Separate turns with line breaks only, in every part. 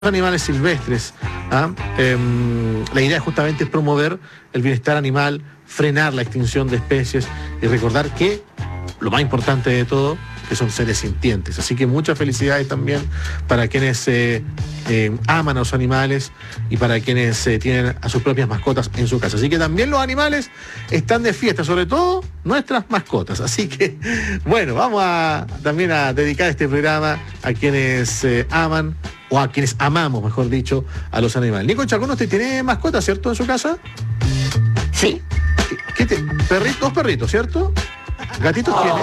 animales silvestres. La idea justamente es promover el bienestar animal, frenar la extinción de especies y recordar que lo más importante de todo, que son seres sintientes. Así que muchas felicidades también para quienes aman a los animales y para quienes tienen a sus propias mascotas en su casa. Así que también los animales están de fiesta, sobre todo nuestras mascotas. Así que, bueno, vamos también a dedicar este programa a quienes aman, o a quienes amamos, mejor dicho, a los animales. Nico Chacón, ¿usted tiene mascotas, cierto, en su casa?
Sí.
Dos perritos, ¿cierto? ¿Gatitos tiene?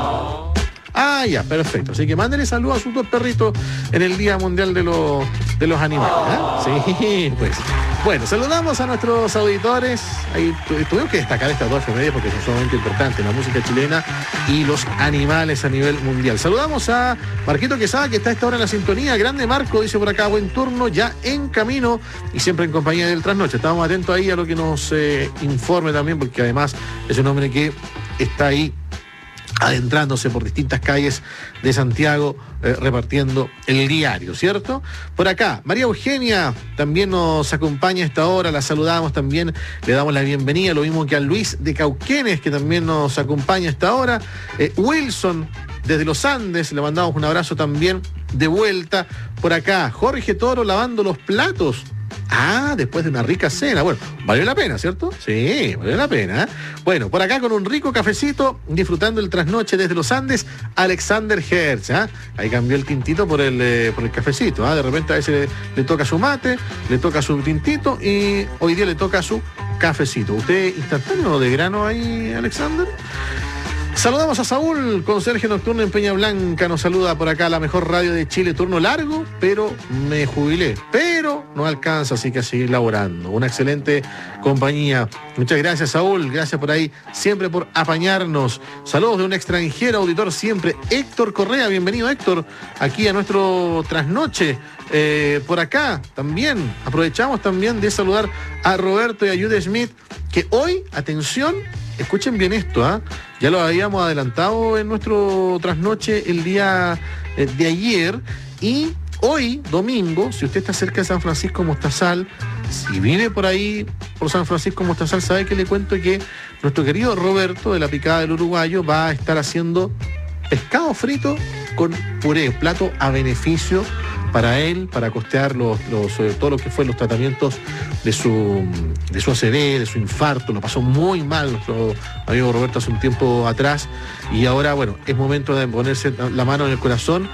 Ah, ya, perfecto. Así que mándele saludos a sus dos perritos en el Día Mundial de los Animales. Sí, pues. Bueno, saludamos a nuestros auditores. Ahí tuvimos que destacar estas dos efemérides porque son sumamente importantes, la música chilena y los animales a nivel mundial. Saludamos a Marquito Quesada, que está a esta hora en la sintonía. Grande Marco, dice por acá, buen turno, ya en camino y siempre en compañía del Trasnoche. Estamos atentos ahí a lo que nos informe también, porque además es un hombre que está ahí adentrándose por distintas calles de Santiago, repartiendo el diario, ¿cierto? Por acá, María Eugenia también nos acompaña a esta hora, la saludamos también, le damos la bienvenida, lo mismo que a Luis de Cauquenes, que también nos acompaña a esta hora. Wilson, desde los Andes, le mandamos un abrazo también de vuelta. Por acá, Jorge Toro lavando los platos. Después de una rica cena. Bueno, valió la pena, ¿cierto? Sí, valió la pena. Bueno, por acá con un rico cafecito, disfrutando el trasnoche desde los Andes, Alexander Hertz. Ahí cambió el tintito por el cafecito. De repente a veces le toca su mate, le toca su tintito y hoy día le toca su cafecito. ¿Usted instantáneo de grano ahí, Alexander? Saludamos a Saúl, conserje nocturno en Peña Blanca. Nos saluda por acá la mejor radio de Chile. Turno largo, pero me jubilé. Pero no alcanza, así que a seguir laborando. Una excelente compañía. Muchas gracias, Saúl. Gracias por ahí, siempre por apañarnos. Saludos de un extranjero auditor siempre, Héctor Correa. Bienvenido, Héctor, aquí a nuestro trasnoche. Por acá también aprovechamos también de saludar a Roberto y a Jude Smith, que hoy, atención, escuchen bien esto, ya lo habíamos adelantado en nuestro trasnoche el día de ayer, y hoy, domingo, si usted está cerca de San Francisco Mostazal, si vive por ahí, por San Francisco Mostazal, sabe que le cuento que nuestro querido Roberto de la Picada del Uruguayo va a estar haciendo pescado frito con puré, plato a beneficio para él, para costear todo lo que fue los tratamientos de su ACV, de su infarto. Lo pasó muy mal nuestro amigo Roberto hace un tiempo atrás, y ahora, bueno, es momento de ponerse la mano en el corazón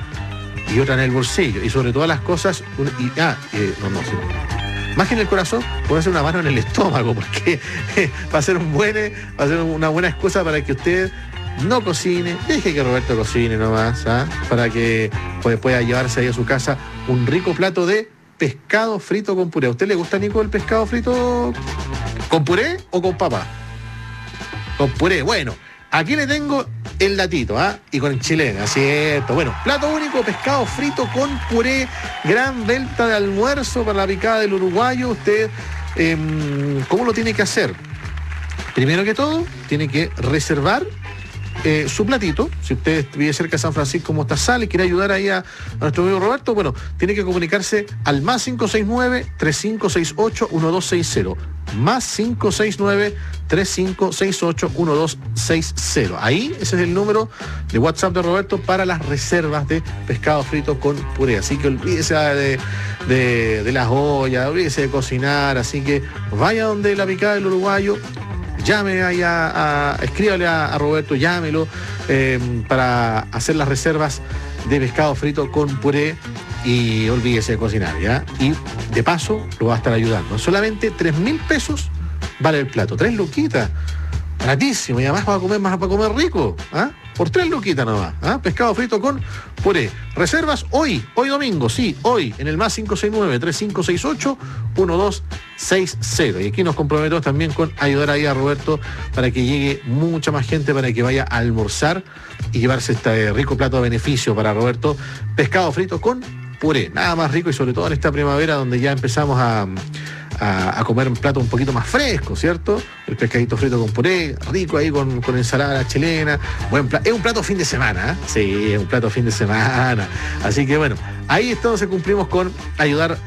y otra en el bolsillo, y sobre todas las cosas, más que en el corazón, ponerse una mano en el estómago, porque va a ser una buena excusa para que usted no cocine, deje que Roberto cocine nomás, para que pueda llevarse ahí a su casa un rico plato de pescado frito con puré. ¿A usted le gusta, Nico, el pescado frito con puré o con papa? Con puré. Bueno, aquí le tengo el datito, y con chilena, ¿cierto? Bueno, plato único, pescado frito con puré, gran venta de almuerzo para la Picada del Uruguayo. Usted, ¿cómo lo tiene que hacer? Primero que todo, tiene que reservar su platito. Si usted vive cerca de San Francisco Mostazal y quiere ayudar ahí a nuestro amigo Roberto, bueno, tiene que comunicarse al más 569-3568-1260. Más 569-3568-1260. Ahí, ese es el número de WhatsApp de Roberto para las reservas de pescado frito con puré. Así que olvídese de las ollas, olvídese de cocinar. Así que vaya donde la Picada del Uruguayo, llame ahí escríbale a Roberto, llámelo para hacer las reservas de pescado frito con puré, y olvídese de cocinar, ¿ya? Y de paso lo va a estar ayudando. Solamente 3.000 pesos vale el plato, 3 luquitas, baratísimo, y además va a comer rico, por 3 luquitas nomás, pescado frito con puré. Reservas hoy domingo, sí, hoy, en el más 569-3568-1260. Y aquí nos comprometemos también con ayudar ahí a Roberto para que llegue mucha más gente, para que vaya a almorzar y llevarse este rico plato de beneficio para Roberto, pescado frito con puré. Nada más rico, y sobre todo en esta primavera donde ya empezamos a a comer un plato un poquito más fresco, ¿cierto? El pescadito frito con puré, rico ahí con ensalada chilena. Es un plato fin de semana, ¿eh? Sí, es un plato fin de semana. Así que bueno, ahí entonces cumplimos con ayudar